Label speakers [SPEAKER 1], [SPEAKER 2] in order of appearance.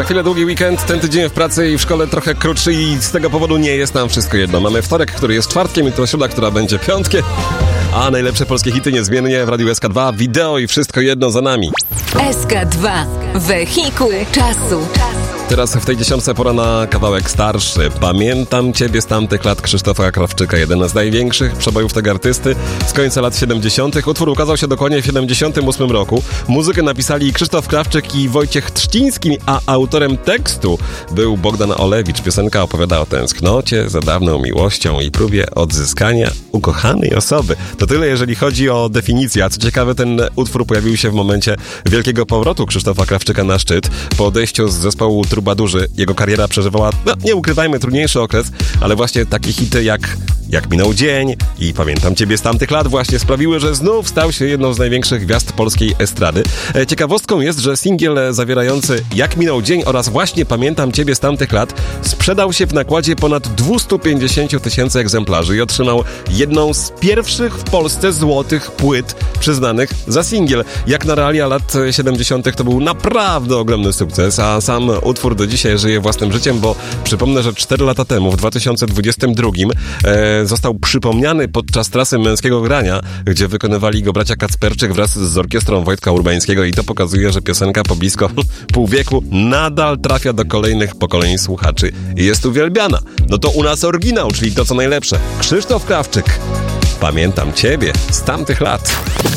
[SPEAKER 1] chwilę długi weekend, ten tydzień w pracy i w szkole trochę krótszy i z tego powodu nie jest nam wszystko jedno. Mamy wtorek, który jest czwartkiem i to środa, która będzie piątkiem. A najlepsze polskie hity niezmiennie w Radiu SK2, wideo i wszystko jedno za nami.
[SPEAKER 2] SK2, wehikuł czasu.
[SPEAKER 1] Teraz w tej dziesiątce pora na kawałek starszy. Pamiętam Ciebie z tamtych lat Krzysztofa Krawczyka, jeden z największych przebojów tego artysty z końca lat 70. Utwór ukazał się dokładnie w 78 roku. Muzykę napisali Krzysztof Krawczyk i Wojciech Trzciński, a autorem tekstu był Bogdan Olewicz. Piosenka opowiada o tęsknocie za dawną miłością i próbie odzyskania ukochanej osoby. To tyle, jeżeli chodzi o definicję. A co ciekawe, ten utwór pojawił się w momencie wielkiego powrotu Krzysztofa Krawczyka na szczyt. Po odejściu z zespołu Trubadurzy jego kariera przeżywała, nie ukrywajmy, trudniejszy okres, ale właśnie takie hity jak minął dzień i Pamiętam Ciebie z tamtych lat właśnie sprawiły, że znów stał się jedną z największych gwiazd polskiej estrady. Ciekawostką jest, że singiel zawierający Jak minął dzień oraz właśnie Pamiętam Ciebie z tamtych lat sprzedał się w nakładzie ponad 250 000 egzemplarzy i otrzymał jedną z pierwszych w Polsce złotych płyt przyznanych za singiel. Jak na realia lat 70. to był naprawdę ogromny sukces, a sam utwór do dzisiaj żyje własnym życiem, bo przypomnę, że 4 lata temu, w 2022 został przypomniany podczas trasy męskiego grania, gdzie wykonywali go bracia Kacperczyk wraz z orkiestrą Wojtka Urbańskiego i to pokazuje, że piosenka po blisko pół wieku nadal trafia do kolejnych pokoleń słuchaczy i jest uwielbiana. No to u nas oryginał, czyli to co najlepsze. Krzysztof Krawczyk. Pamiętam Ciebie z tamtych lat.